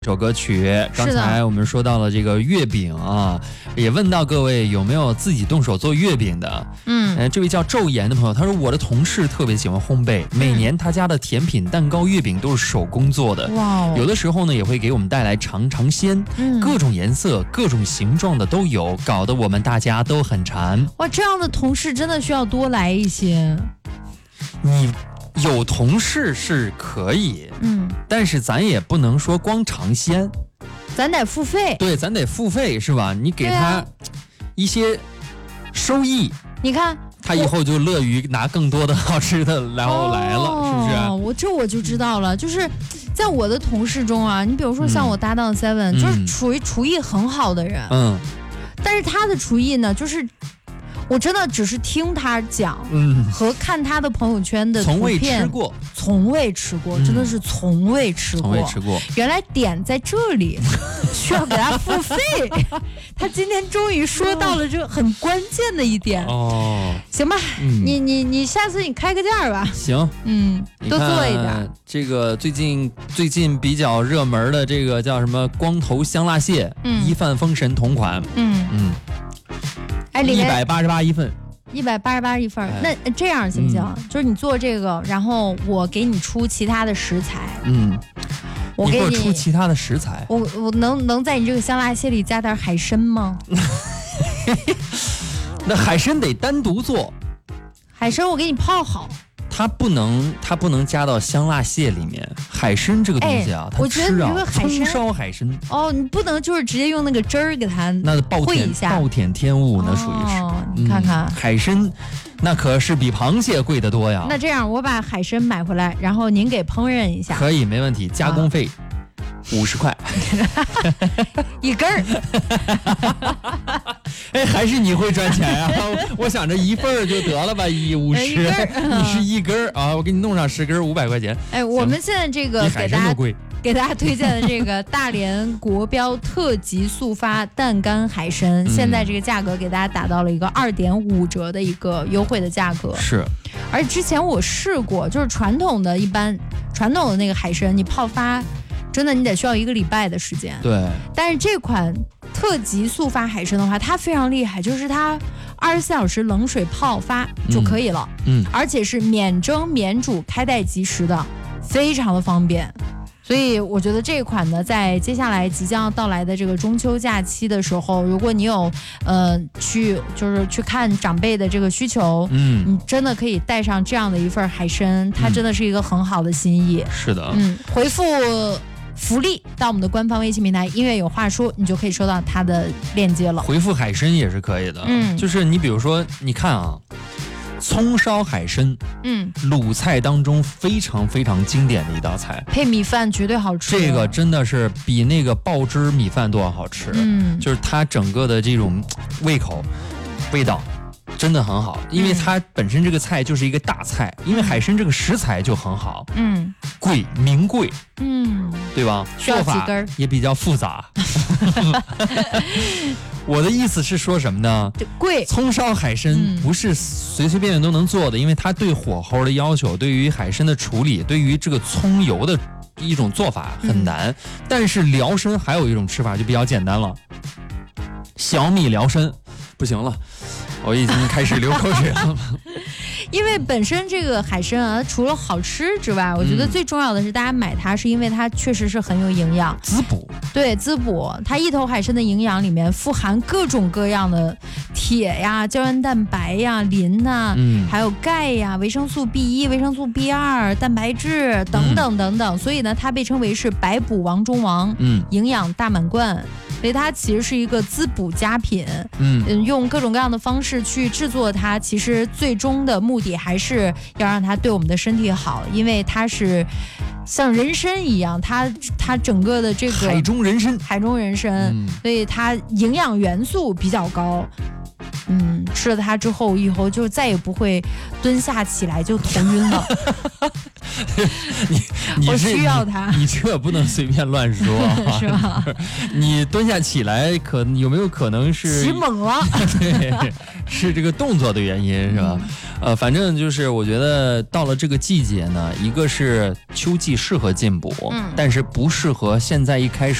这首歌曲，刚才我们说到了这个月饼啊，也问到各位有没有自己动手做月饼的。这位叫昼颜的朋友，他说我的同事特别喜欢烘焙，每年他家的甜品、蛋糕、月饼都是手工做的。哇，有的时候呢也会给我们带来尝尝鲜，各种颜色、各种形状的都有，搞得我们大家都很馋。 哇，这样的同事真的需要多来一些。 你有同事是可以，但是咱也不能说光尝鲜， 咱得付费。 对，咱得付费是吧？你给他一些收益， 你看他以后就乐于拿更多的好吃的来了，是不是？ 我就知道了，就是在我的同事中啊，你比如说像我搭档 Seven，就是属于厨艺很好的人，但是他的厨艺呢，就是我真的只是听他讲，和看他的朋友圈的图片，从未吃过，真的是从未吃过。原来点在这里，需要给他付费。他今天终于说到了这个很关键的一点。行吧，你下次你开个价吧。 行， 多做一点。 这个最近比较热门的这个叫什么光头香辣蟹，一饭封神同款。188一份 ，188一份。那这样行不行？就是你做这个，然后我给你出其他的食材。 我给你出其他的食材。 我能在你这个香辣蟹里加点海参吗？ 那海参得单独做。 海参我给你泡好。 它不能加到香辣蟹里面。海参这个东西啊，它吃啊，葱烧海参。 你不能就是直接用那个汁儿给它烩一下， 暴殄天物那属于是。 你看看海参，那可是比螃蟹贵得多呀。 那这样，我把海参买回来，然后您给烹饪一下。 可以，没问题，加工费50块一根儿。 还是你会赚钱呀？我想着一份就得了吧，50，你是一根啊，我给你弄上10根500块钱。 我们现在这个给大家推荐的这个大连国标特级速发蛋干海参，现在这个价格给大家打到了一个2.5折的一个优惠的价格。 是， 而之前我试过，就是传统的那个海参，你泡发，真的你得需要1个礼拜的时间。对，但是这款特级速发海参的话，它非常厉害，就是它24小时冷水泡发就可以了，而且是免蒸免煮开袋即食的，非常的方便。所以我觉得这一款呢，在接下来即将要到来的这个中秋假期的时候，如果你有去看长辈的这个需求，你真的可以带上这样的一份海参，它真的是一个很好的心意。 是的， 回复福利到我们的官方微信平台音乐有话说，你就可以收到它的链接了。 回复海参也是可以的，就是你比如说，你看啊，葱烧海参，鲁菜当中非常非常经典的一道菜， 配米饭绝对好吃。 这个真的是比那个爆汁米饭都要好吃，就是它整个的这种味道真的很好，因为它本身这个菜就是一个大菜，因为海参这个食材就很好，名贵，对吧？ 需要几根， 也比较复杂。我的意思是说什么呢？ 贵。 葱烧海参不是随随便便都能做的，因为它对火候的要求，对于海参的处理，对于这个葱油的一种做法很难。但是辽参还有一种吃法就比较简单了，小米辽参。不行了，我已经开始流口水了。 因为本身这个海参啊，除了好吃之外，我觉得最重要的是大家买它是因为它确实是很有营养， 滋补。对， 滋补。它一头海参的营养里面富含各种各样的铁呀、胶原蛋白呀、磷呐，还有钙呀、维生素 B1、维生素 B2、蛋白质等等等等。所以呢，它被称为是百补王中王，营养大满贯。所以它其实是一个滋补佳品，用各种各样的方式去制作它，其实最终的目的还是要让它对我们的身体好，因为它是像人参一样，它整个的这个海中人参， 所以它营养元素比较高。吃了它之后，以后就再也不会蹲下起来就头晕了。我需要它。 你这不能随便乱说， 是吧？ 你蹲下起来，有没有可能是起猛了？ 对，是这个动作的原因，是吧？ 反正就是我觉得到了这个季节呢，一个是秋季适合进补，但是不适合现在一开始